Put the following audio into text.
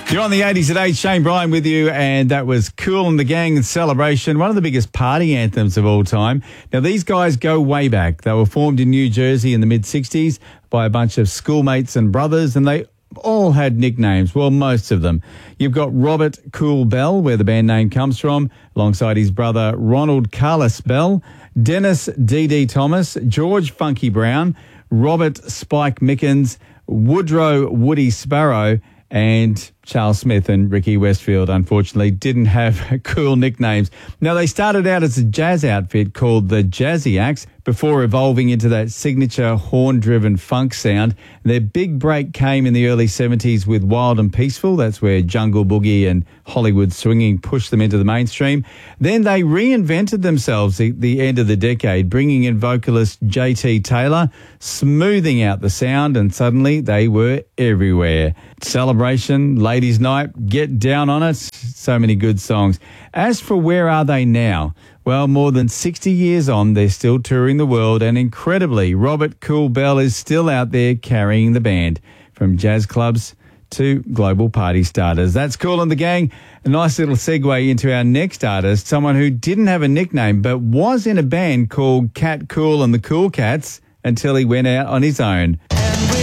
You're on the 80s at 8, Shane Bryan with you, and that was Kool and the Gang and Celebration, one of the biggest party anthems of all time. Now, these guys go way back. They were formed in New Jersey in the mid-60s by a bunch of schoolmates and brothers, and they all had nicknames, well, most of them. You've got Robert Kool Bell, where the band name comes from, alongside his brother Ronald Carlos Bell, Dennis D.D. Thomas, George Funky Brown, Robert Spike Mickens, Woodrow Woody Sparrow, and Charles Smith and Ricky Westfield, unfortunately, didn't have cool nicknames. Now, they started out as a jazz outfit called the Jazziacs before evolving into that signature horn-driven funk sound. Their big break came in the early 70s with Wild and Peaceful. That's where Jungle Boogie and Hollywood swinging pushed them into the mainstream. Then they reinvented themselves at the end of the decade, bringing in vocalist J.T. Taylor, smoothing out the sound, and suddenly they were everywhere. Celebration, Ladies' Night, Get Down on It, so many good songs. As for where are they now? Well, more than 60 years on, they're still touring the world, and incredibly, Robert Kool Bell is still out there carrying the band from jazz clubs to global party starters. That's Kool and the Gang. A nice little segue into our next artist, someone who didn't have a nickname but was in a band called Cat Kool and the Cool Cats until he went out on his own.